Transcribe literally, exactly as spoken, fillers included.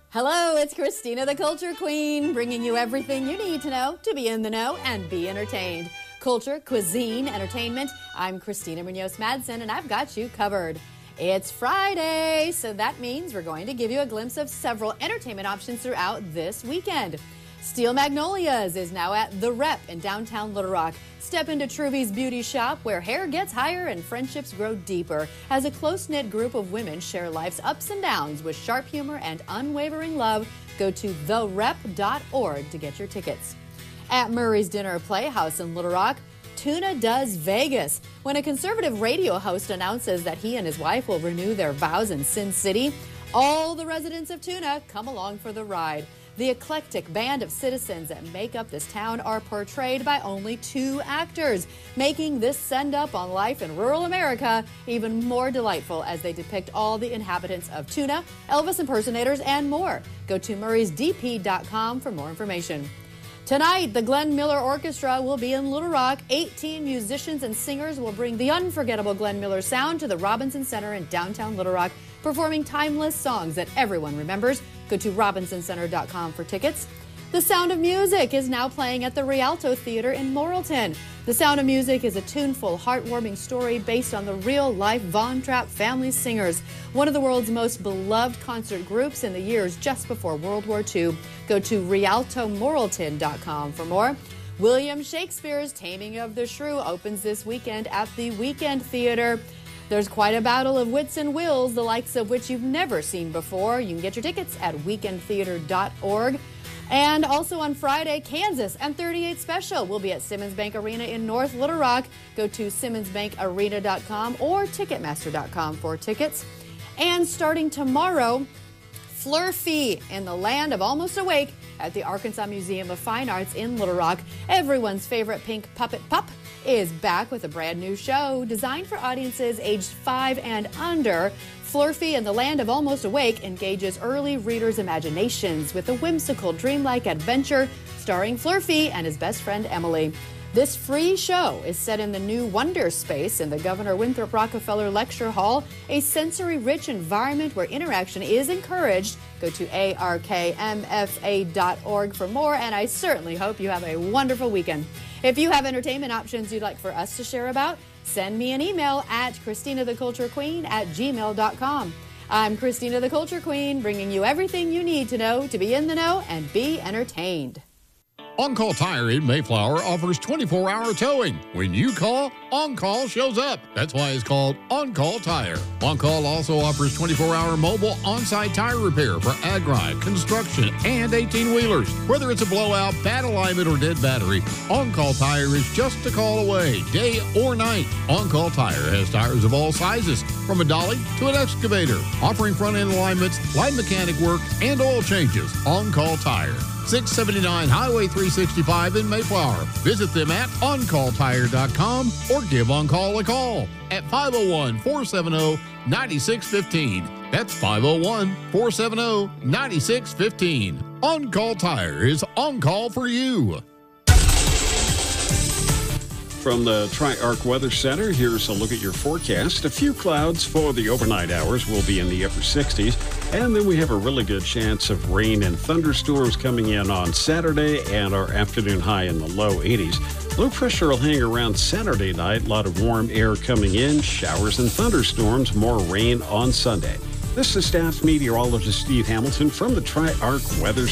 Hello, it's Christina the Culture Queen, bringing you everything you need to know to be in the know and be entertained. Culture, cuisine, entertainment. I'm Christina Munoz-Madsen, and I've got you covered. It's Friday, so that means we're going to give you a glimpse of several entertainment options throughout this weekend. Steel Magnolias is now at The Rep in downtown Little Rock. Step into Truby's Beauty Shop, where hair gets higher and friendships grow deeper, as a close-knit group of women share life's ups and downs with sharp humor and unwavering love. Go to the rep dot org to get your tickets. At Murray's Dinner Playhouse in Little Rock, Tuna Does Vegas. When a conservative radio host announces that he and his wife will renew their vows in Sin City, all the residents of Tuna come along for the ride. The eclectic band of citizens that make up this town are portrayed by only two actors, making this send-up on life in rural America even more delightful as they depict all the inhabitants of Tuna, Elvis impersonators, and more. Go to murrays d p dot com for more information. Tonight, the Glenn Miller Orchestra will be in Little Rock. eighteen musicians and singers will bring the unforgettable Glenn Miller sound to the Robinson Center in downtown Little Rock, performing timeless songs that everyone remembers. Go to robinson center dot com for tickets. The Sound of Music is now playing at the Rialto Theater in Morrilton. The Sound of Music is a tuneful, heartwarming story based on the real-life Von Trapp family singers, one of the world's most beloved concert groups in the years just before World War Two. Go to rialto morrilton dot com for more. William Shakespeare's Taming of the Shrew opens this weekend at the Weekend Theater. There's quite a battle of wits and wills, the likes of which you've never seen before. You can get your tickets at weekend theater dot org. And also on Friday, Kansas M thirty-eight Special will be at Simmons Bank Arena in North Little Rock. Go to simmons bank arena dot com or ticketmaster dot com for tickets. And starting tomorrow, Flurfy in the Land of Almost Awake at the Arkansas Museum of Fine Arts in Little Rock. Everyone's favorite pink puppet pup is back with a brand new show designed for audiences aged five and under. Flurfy in the Land of Almost Awake engages early readers' imaginations with a whimsical, dreamlike adventure starring Flurfy and his best friend Emily. This free show is set in the new Wonder Space in the Governor Winthrop Rockefeller Lecture Hall, a sensory-rich environment where interaction is encouraged. Go to A R K M F A dot org for more, and I certainly hope you have a wonderful weekend. If you have entertainment options you'd like for us to share about, send me an email at christina the culture queen at gmail dot com. I'm Christina the Culture Queen, bringing you everything you need to know to be in the know and be entertained. On-Call Tire in Mayflower offers twenty-four hour towing. When you call, On-Call shows up. That's why it's called On-Call Tire. On-Call also offers twenty-four hour mobile on-site tire repair for ag-ride, construction, and eighteen-wheelers. Whether it's a blowout, bad alignment, or dead battery, On-Call Tire is just a call away, day or night. On-Call Tire has tires of all sizes, from a dolly to an excavator, offering front-end alignments, light mechanic work, and oil changes. On-Call Tire. six seventy-nine Highway three sixty-five in Mayflower. Visit them at on call tire dot com or give On-Call a call at five oh one, four seven oh, nine six one five. That's five oh one, four seven oh, nine six one five. On-Call Tire is on-call for you. From the Tri-Arc Weather Center, here's a look at your forecast. A few clouds for the overnight hours. Will be in the upper sixties. And then we have a really good chance of rain and thunderstorms coming in on Saturday, and our afternoon high in the low eighties. Low pressure will hang around Saturday night. A lot of warm air coming in, showers and thunderstorms, more rain on Sunday. This is staff meteorologist Steve Hamilton from the Tri-Arc Weather